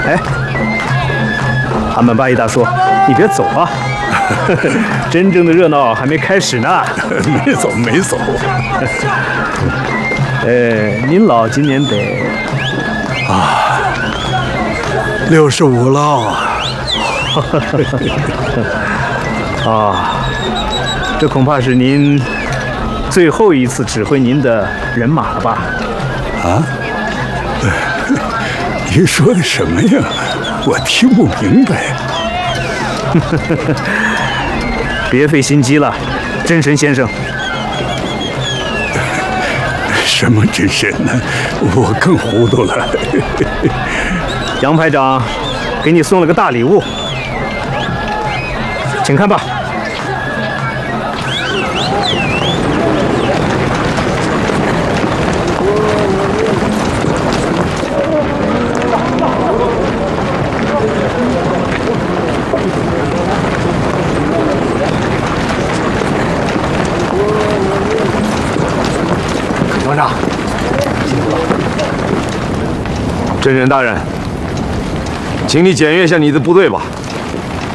哎，俺们八一大叔，你别走啊！真正的热闹还没开始呢。 没走，没走。 您老今年得 65了。 啊，这恐怕是您最后一次指挥您的人马了吧？ 啊？您说的什么呀？我听不明白。 别费心机了，真神先生。 什么真神呢？我更糊涂了。 杨排长给你送了个大礼物，请看吧。 团长， 真人大人，请你检阅一下你的部队吧。